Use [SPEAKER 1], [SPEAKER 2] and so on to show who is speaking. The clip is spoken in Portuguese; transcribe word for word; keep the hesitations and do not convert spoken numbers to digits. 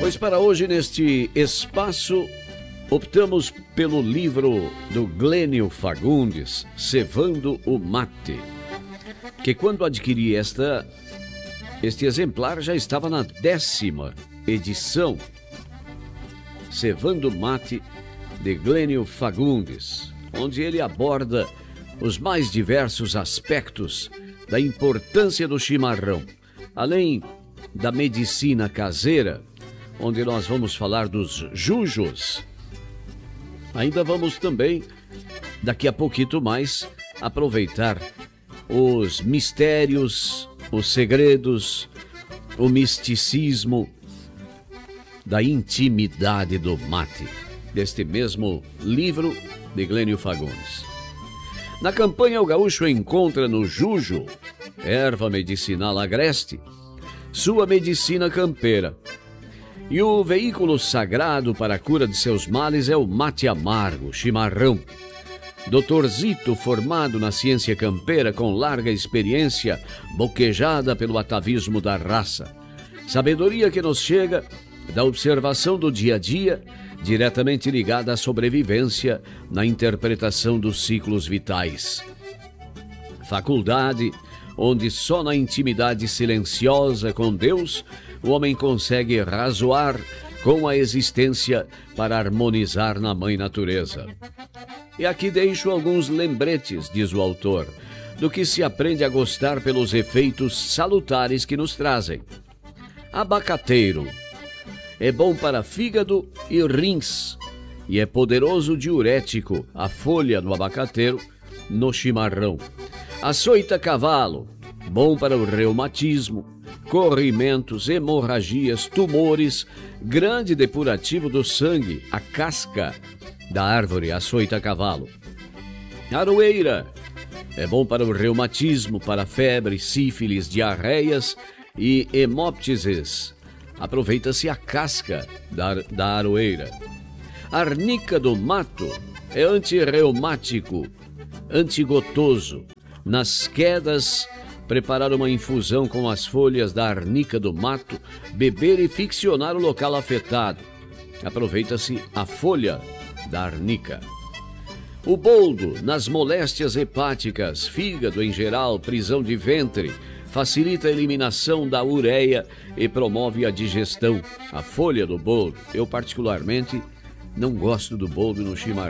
[SPEAKER 1] Pois para hoje, neste espaço, optamos pelo livro do Glênio Fagundes, Cevando o Mate, que quando adquiri esta, este exemplar já estava na décima edição. Cevando o Mate, de Glênio Fagundes, onde ele aborda os mais diversos aspectos da importância do chimarrão, além da medicina caseira, onde nós vamos falar dos jujos. Ainda vamos também, daqui a pouquinho mais, aproveitar os mistérios, os segredos, o misticismo da intimidade do mate, deste mesmo livro de Glênio Fagundes. Na campanha, o gaúcho encontra no jujo, erva medicinal agreste, sua medicina campeira. E o veículo sagrado para a cura de seus males é o mate amargo, chimarrão. doutor Zito, formado na ciência campeira com larga experiência, boquejada pelo atavismo da raça. Sabedoria que nos chega da observação do dia a dia, diretamente ligada à sobrevivência na interpretação dos ciclos vitais. Faculdade onde só na intimidade silenciosa com Deus o homem consegue razoar com a existência para harmonizar na mãe natureza. E aqui deixo alguns lembretes, diz o autor, do que se aprende a gostar pelos efeitos salutares que nos trazem. Abacateiro é bom para fígado e rins, e é poderoso diurético a folha do abacateiro no chimarrão. Açoita cavalo, bom para o reumatismo, corrimentos, hemorragias, tumores, grande depurativo do sangue, a casca da árvore açoita cavalo. Aroeira é bom para o reumatismo, para febre, sífilis, diarreias e hemóptises. Aproveita-se a casca da, da aroeira. Arnica do mato é antirreumático, antigotoso. Nas quedas, preparar uma infusão com as folhas da arnica do mato, beber e ficcionar o local afetado. Aproveita-se a folha da arnica. O boldo, nas moléstias hepáticas, fígado em geral, prisão de ventre, facilita a eliminação da ureia e promove a digestão. A folha do boldo, eu particularmente não gosto do boldo no chimarrão.